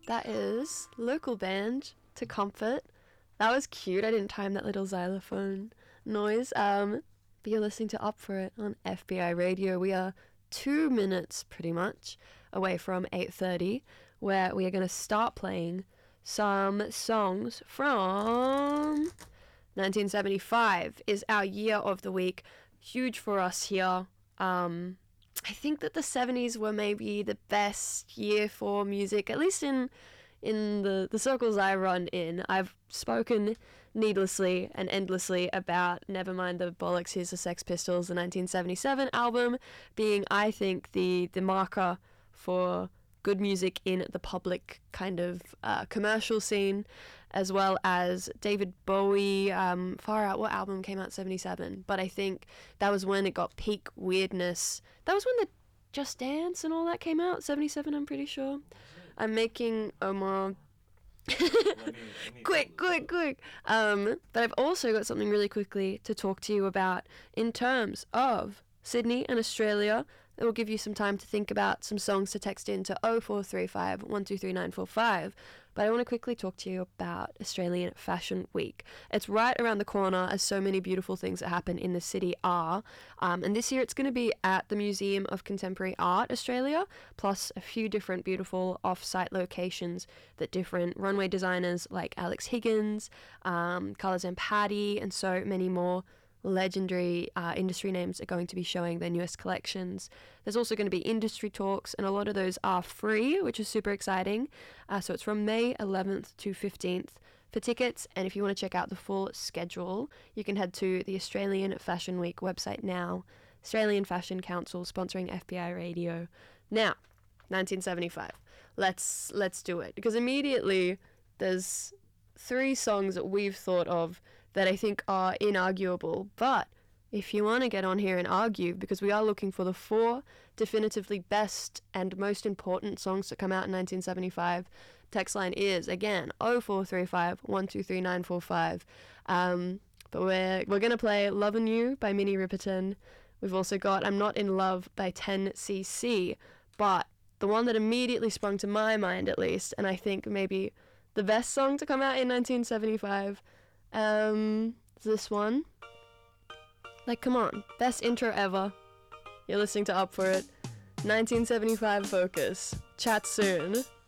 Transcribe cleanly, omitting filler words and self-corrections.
That is local band To Comfort. That was cute. I didn't time that little xylophone noise. But you're listening to Up For It on FBI Radio. We are 2 minutes pretty much away from 8:30, where we are going to start playing some songs from 1975 is our year of the week. Huge for us here. I think that the 70s were maybe the best year for music, at least in the circles I run in. I've spoken needlessly and endlessly about Nevermind the Bollocks, Here's the Sex Pistols, the 1977 album, being, I think, the marker for good music in the public kind of commercial scene, as well as David Bowie, far out, what album came out 77? But I think that was when it got peak weirdness. That was when the Just Dance and all that came out, 77, I'm pretty sure. I'm making Omar quick. But I've also got something really quickly to talk to you about in terms of Sydney and Australia. It will give you some time to think about some songs to text in to 0435 123945. But I want to quickly talk to you about Australian Fashion Week. It's right around the corner, as so many beautiful things that happen in the city are. And this year it's going to be at the Museum of Contemporary Art Australia, plus a few different beautiful off-site locations that different runway designers like Alex Higgins, Carla Zampatti, and so many more legendary industry names are going to be showing their newest collections. There's also going to be industry talks, and a lot of those are free, which is super exciting. So it's from May 11th to 15th. For tickets, and if you want to check out the full schedule, you can head to the Australian Fashion Week website now. Australian Fashion Council sponsoring FBI Radio. Now, 1975. Let's do it, because immediately there's 3 songs that we've thought of that I think are inarguable. But if you want to get on here and argue, because we are looking for the 4 definitively best and most important songs to come out in 1975, text line is, again, 0435 123945. But we're going to play Lovin' You by Minnie Riperton. We've also got I'm Not In Love by 10cc. But the one that immediately sprung to my mind, at least, and I think maybe the best song to come out in 1975, this one. Like, come on, best intro ever. You're listening to Up For It. 1975 Focus. Chat soon.